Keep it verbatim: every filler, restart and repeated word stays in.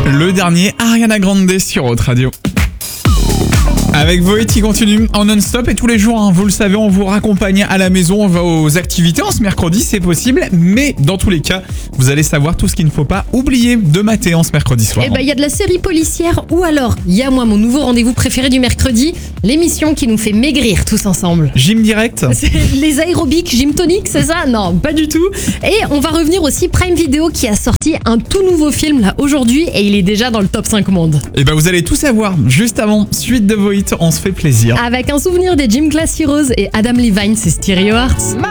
Le dernier, Ariana Grande sur Haute Radio. Avec Voit qui continue en non-stop et tous les jours, hein, vous le savez, on vous raccompagne à la maison, on va aux activités en ce mercredi, c'est possible, mais dans tous les cas, vous allez savoir tout ce qu'il ne faut pas oublier de mater en ce mercredi soir. Eh ben, il y a de la série policière ou alors, il y a moi, mon nouveau rendez-vous préféré du mercredi, l'émission qui nous fait maigrir tous ensemble. Gym direct. C'est les aérobics, gym tonic, c'est ça? Non, pas du tout. Et on va revenir aussi Prime Video qui a sorti un tout nouveau film là aujourd'hui et il est déjà dans le top cinq monde. Et ben vous allez tout savoir juste avant, suite de Voit, on se fait plaisir. Avec un souvenir des Gym Class Heroes et Adam Levine, c'est Stereo Hearts.